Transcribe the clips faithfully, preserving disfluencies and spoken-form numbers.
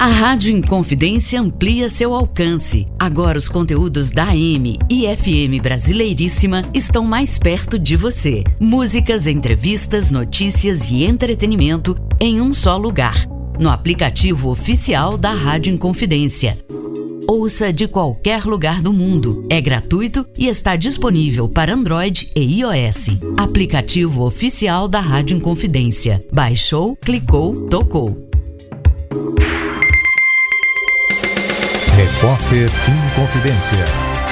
A Rádio Inconfidência amplia seu alcance. Agora os conteúdos da A M e F M Brasileiríssima estão mais perto de você. Músicas, entrevistas, notícias e entretenimento em um só lugar. No aplicativo oficial da Rádio Inconfidência. Ouça de qualquer lugar do mundo. É gratuito e está disponível para Android e iOS. Aplicativo oficial da Rádio Inconfidência. Baixou, clicou, tocou. Repórter Inconfidência.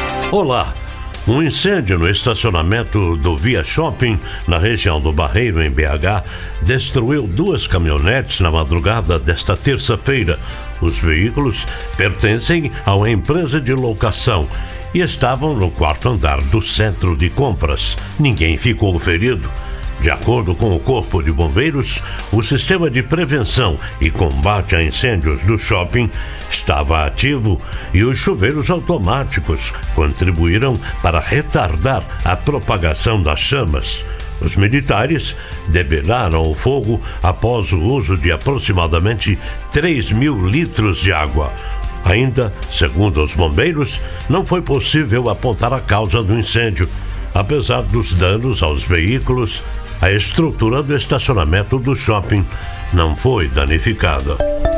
Olá. Um incêndio no estacionamento do Via Shopping, na região do Barreiro, em B H, destruiu duas caminhonetes na madrugada desta terça-feira. Os veículos pertencem a uma empresa de locação e estavam no quarto andar do centro de compras. Ninguém ficou ferido. De acordo com o Corpo de Bombeiros, o sistema de prevenção e combate a incêndios do shopping estava ativo e os chuveiros automáticos contribuíram para retardar a propagação das chamas. Os militares debelaram o fogo após o uso de aproximadamente três mil litros de água. Ainda, segundo os bombeiros, não foi possível apontar a causa do incêndio. Apesar dos danos aos veículos, a estrutura do estacionamento do shopping não foi danificada.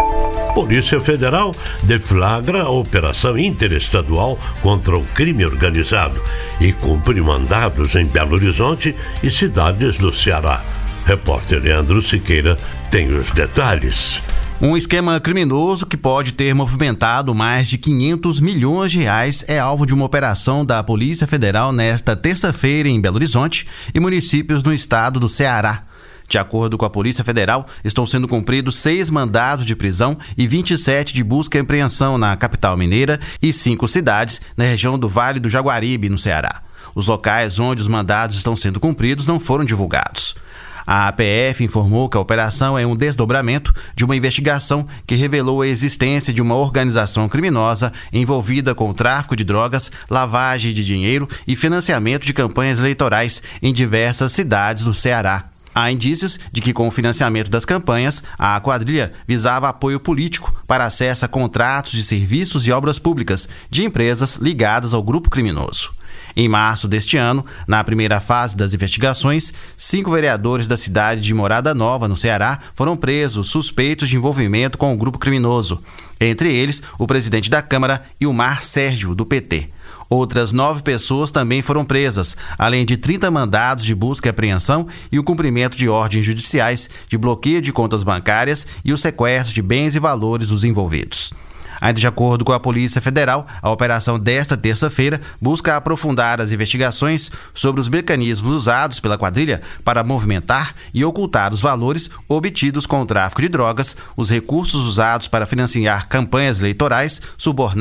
Polícia Federal deflagra a operação interestadual contra o crime organizado e cumpre mandados em Belo Horizonte e cidades do Ceará. Repórter Leandro Siqueira tem os detalhes. Um esquema criminoso que pode ter movimentado mais de quinhentos milhões de reais é alvo de uma operação da Polícia Federal nesta terça-feira em Belo Horizonte e municípios no estado do Ceará. De acordo com a Polícia Federal, estão sendo cumpridos seis mandados de prisão e vinte e sete de busca e apreensão na capital mineira e cinco cidades na região do Vale do Jaguaribe, no Ceará. Os locais onde os mandados estão sendo cumpridos não foram divulgados. A A P F informou que a operação é um desdobramento de uma investigação que revelou a existência de uma organização criminosa envolvida com tráfico de drogas, lavagem de dinheiro e financiamento de campanhas eleitorais em diversas cidades do Ceará. Há indícios de que, com o financiamento das campanhas, a quadrilha visava apoio político para acesso a contratos de serviços e obras públicas de empresas ligadas ao grupo criminoso. Em março deste ano, na primeira fase das investigações, cinco vereadores da cidade de Morada Nova, no Ceará, foram presos suspeitos de envolvimento com o grupo criminoso. Entre eles, o presidente da Câmara, Ilmar Sérgio, do P T. Outras nove pessoas também foram presas, além de trinta mandados de busca e apreensão e o cumprimento de ordens judiciais de bloqueio de contas bancárias e o sequestro de bens e valores dos envolvidos. Ainda de acordo com a Polícia Federal, a operação desta terça-feira busca aprofundar as investigações sobre os mecanismos usados pela quadrilha para movimentar e ocultar os valores obtidos com o tráfico de drogas, os recursos usados para financiar campanhas eleitorais, subornar